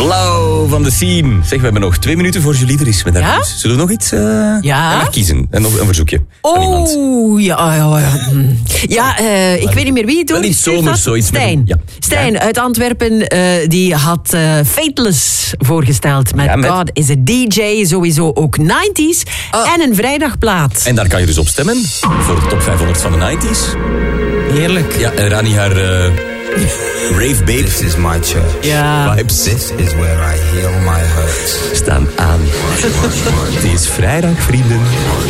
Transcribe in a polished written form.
Blauw van de Theme. Zeg, we hebben nog 2 minuten voor Julie er is met haar nieuws. Zullen we nog iets Ja? kiezen? En nog een verzoekje van iemand. Ik weet niet meer wie het Wel doet. iets zomers, zoiets met Stijn. een- ja. Stijn uit Antwerpen, die had Fateless voorgesteld met, Ja, met- God is a DJ, sowieso ook 90s en een vrijdagplaat. En daar kan je dus op stemmen voor de top 500 van de 90s. Heerlijk. Ja, en Rani haar Rave Babe This is my church. Ja. vibes This is where I heal my hurts. staan aan. Het is vrijdag, vrienden.